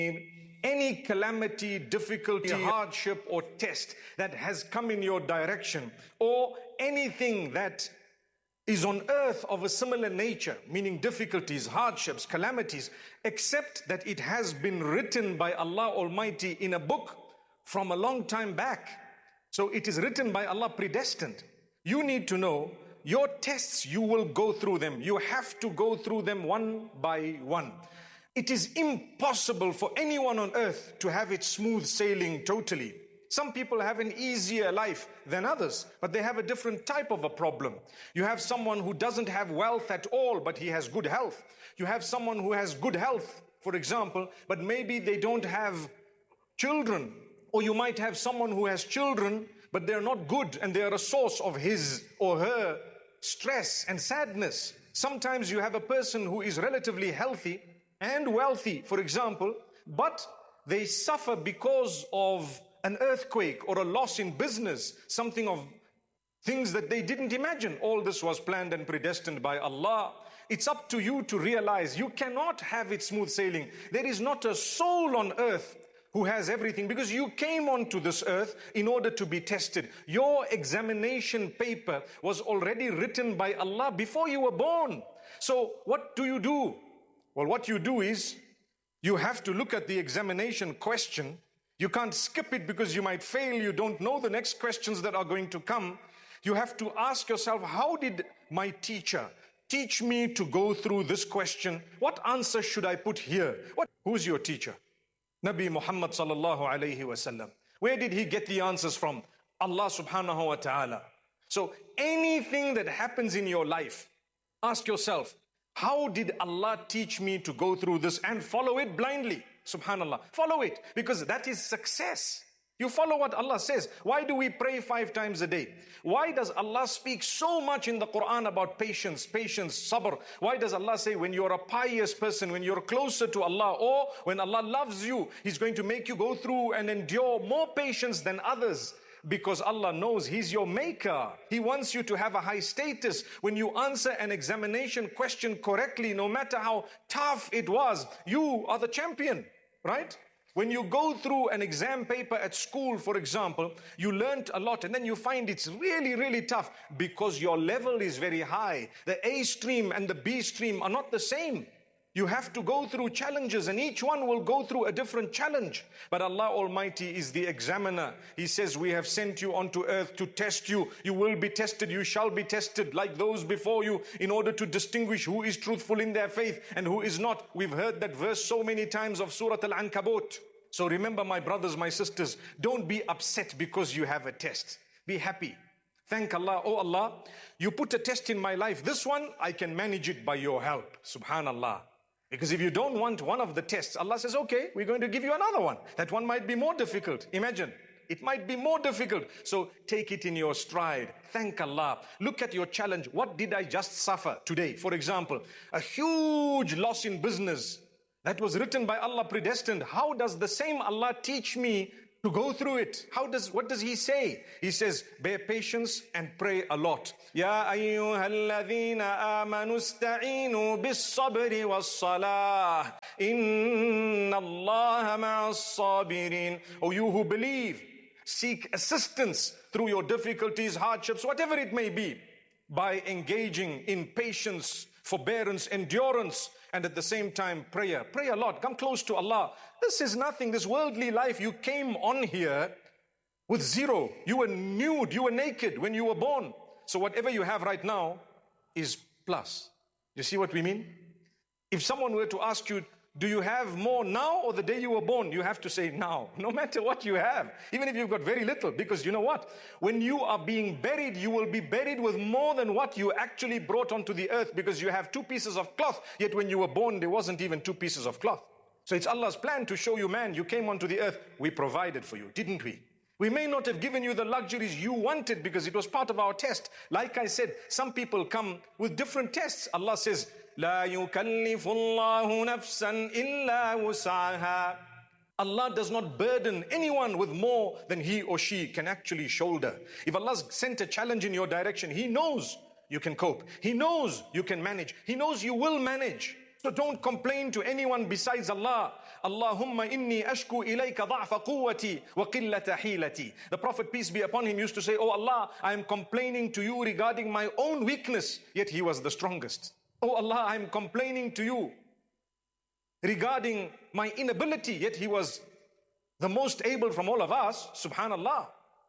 Any calamity, difficulty, hardship or test that has come in your direction, or anything that is on earth of a similar nature, meaning difficulties, hardships, calamities, except that it has been written by Allah Almighty in a book from a long time back. So it is written by Allah, predestined. You need to know your tests, you will go through them. You have to go through them one by one. It is impossible for anyone on earth to have it smooth sailing totally. Some people have an easier life than others, but they have a different type of a problem. You have someone who doesn't have wealth at all, but he has good health. You have someone who has good health, for example, but maybe they don't have children. Or you might have someone who has children, but they're not good and they are a source of his or her stress and sadness. Sometimes you have a person who is relatively healthy and wealthy, for example, but they suffer because of an earthquake or a loss in business, something of things that they didn't imagine. All this was planned and predestined by Allah. It's up to you to realize you cannot have it smooth sailing. There is not a soul on earth who has everything, because you came onto this earth in order to be tested. Your examination paper was already written by Allah before you were born. So what do? Well, what you do is you have to look at the examination question. You can't skip it because you might fail. You don't know the next questions that are going to come. You have to ask yourself, how did my teacher teach me to go through this question? What answer should I put here? Who's your teacher? Nabi Muhammad sallallahu alayhi wasallam. Where did he get the answers from? Allah subhanahu wa ta'ala. So anything that happens in your life, ask yourself, how did Allah teach me to go through this, and follow it blindly? Subhanallah. Follow it, because that is success. You follow what Allah says. Why do we pray 5 times a day? Why does Allah speak so much in the Quran about patience, sabr? Why does Allah say when you're a pious person, when you're closer to Allah, or when Allah loves you, He's going to make you go through and endure more patience than others? Because Allah knows He's your maker. He wants you to have a high status. When you answer an examination question correctly, no matter how tough it was, you are the champion, right? When you go through an exam paper at school, for example, you learnt a lot and then you find it's really, really tough because your level is very high. The A stream and the B stream are not the same. You have to go through challenges, and each one will go through a different challenge. But Allah Almighty is the examiner. He says, we have sent you onto earth to test you. You will be tested. You shall be tested like those before you, in order to distinguish who is truthful in their faith and who is not. We've heard that verse so many times of Surah Al-Ankabut. So remember, my brothers, my sisters, don't be upset because you have a test. Be happy. Thank Allah. Oh Allah, you put a test in my life. This one, I can manage it by your help. Subhanallah. Because if you don't want one of the tests, Allah says, okay, we're going to give you another one. That one might be more difficult. Imagine, it might be more difficult. So take it in your stride. Thank Allah. Look at your challenge. What did I just suffer today? For example, a huge loss in business that was written by Allah, predestined. How does the same Allah teach me to go through it? What does He say? He says, bear patience and pray a lot. Ya ayyuhalladhina amanu ista'inu bis-sabri was-salah. Inna Allaha ma'as-sabirin. O you who believe, seek assistance through your difficulties, hardships, whatever it may be, by engaging in patience, forbearance, endurance, and at the same time prayer. Pray a lot. Come close to Allah. This is nothing. This worldly life, you came on here with zero. You were nude. You were naked when you were born. So whatever you have right now is plus. You see what we mean? If someone were to ask you, do you have more now or the day you were born? You have to say now, no matter what you have, even if you've got very little, because you know what? When you are being buried, you will be buried with more than what you actually brought onto the earth, because you have 2 pieces of cloth. Yet when you were born, there wasn't even 2 pieces of cloth. So it's Allah's plan to show you, man, you came onto the earth. We provided for you, didn't we? We may not have given you the luxuries you wanted because it was part of our test. Like I said, some people come with different tests. Allah says, لا يكلف الله نفسا إلا وسعها. Allah does not burden anyone with more than he or she can actually shoulder. If Allah's sent a challenge in your direction, He knows you can cope. He knows you can manage. He knows you will manage. So don't complain to anyone besides Allah. Allahumma inni ashku ilayka dha'fa quwwati wa qillata hilati. The Prophet, peace be upon him, used to say, oh Allah, I am complaining to you regarding my own weakness, yet he was the strongest. Oh Allah, I am complaining to you regarding my inability, yet he was the most able from all of us, subhanallah.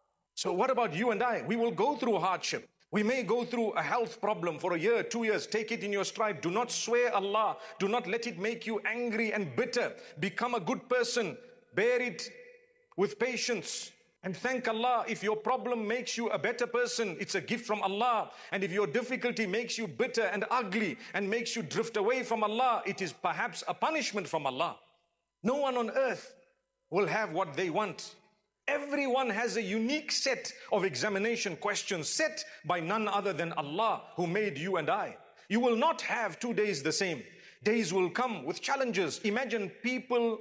So what about you and I? We will go through hardship. We may go through a health problem for a year, 2 years. Take it in your stride. Do not swear Allah. Do not let it make you angry and bitter. Become a good person. Bear it with patience. And thank Allah. If your problem makes you a better person, it's a gift from Allah. And if your difficulty makes you bitter and ugly and makes you drift away from Allah, it is perhaps a punishment from Allah. No one on earth will have what they want. Everyone has a unique set of examination questions set by none other than Allah, who made you and I. You will not have 2 days the same. Days will come with challenges. Imagine people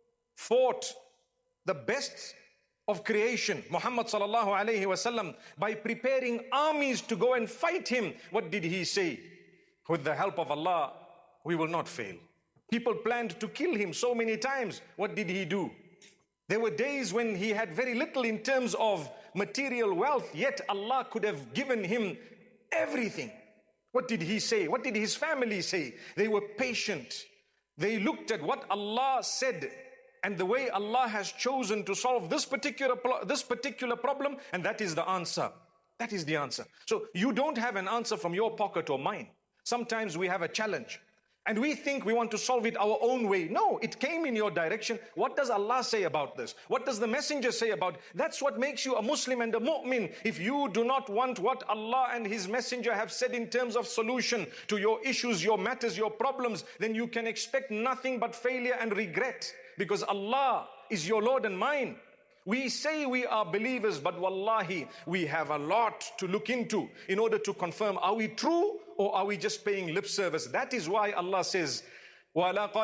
fought the best of creation, Muhammad sallallahu alayhi wasallam, by preparing armies to go and fight him. What did he say? With the help of Allah, we will not fail. People planned to kill him so many times. What did he do? There were days when he had very little in terms of material wealth, yet Allah could have given him everything. What did he say? What did his family say? They were patient. They looked at what Allah said and the way Allah has chosen to solve this particular problem, and that is the answer. That is the answer. So you don't have an answer from your pocket or mine. Sometimes we have a challenge and we think we want to solve it our own way. No, it came in your direction. What does Allah say about this? What does the messenger say about it? That's what makes you a Muslim and a mu'min. If you do not want what Allah and his messenger have said in terms of solution to your issues, your matters, your problems, then you can expect nothing but failure and regret, because Allah is your Lord and mine. We say we are believers, but wallahi, we have a lot to look into in order to confirm, are we true or are we just paying lip service? That is why Allah says, وَلَقَدْ